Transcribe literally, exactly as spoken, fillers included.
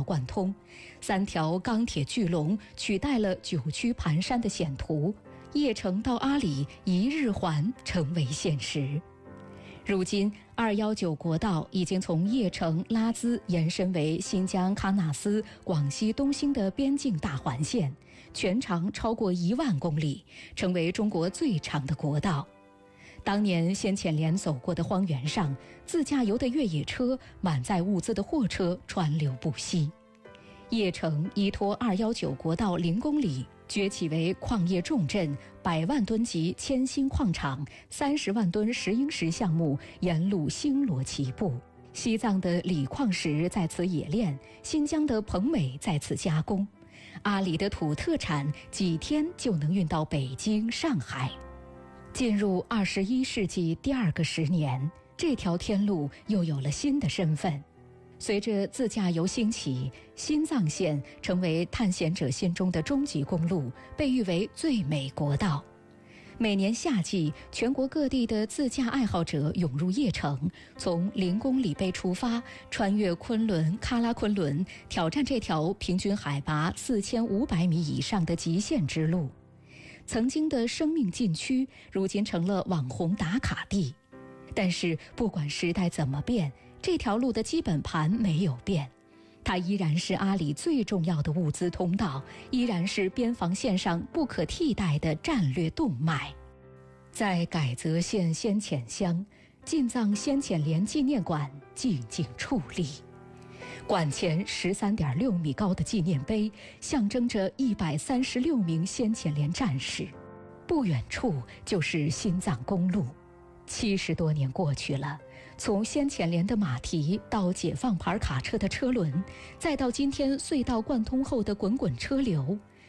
贯通，三条钢铁巨龙取代了九曲盘山的险途，邺城到阿里一日环成为现实。如今二一九国道已经从邺城拉孜延伸为新疆喀纳斯、广西东兴的边境大环线，全长超过一万公里，成为中国最长的国道。当年先遣连走过的荒原上，自驾游的越野车、满载物资的货车川流不息。邺城依托二一九国道零公里，崛起为矿业重镇，百万吨级铅锌矿场、三十万吨石英石项目沿路星罗棋布。西藏的锂矿石在此冶炼，新疆的硼镁在此加工，阿里的土特产几天就能运到北京、上海。进入二十一世纪第二个十年，这条天路又有了新的身份。随着自驾游兴起，新藏线成为探险者心中的终极公路，被誉为最美国道。每年夏季，全国各地的自驾爱好者涌入邺城，从零公里碑出发，穿越昆仑、喀拉昆仑，挑战这条平均海拔四千五百米以上的极限之路。曾经的生命禁区，如今成了网红打卡地。但是不管时代怎么变，这条路的基本盘没有变，它依然是阿里最重要的物资通道，依然是边防线上不可替代的战略动脉。在改则县先遣乡，进藏先遣连纪念馆静静矗立。馆前十三点六米高的纪念碑，象征着一百三十六名先遣连战士。不远处就是新藏公路。七十多年过去了，从先遣连的马蹄到解放牌卡车的车轮，再到今天隧道贯通后的滚滚车流，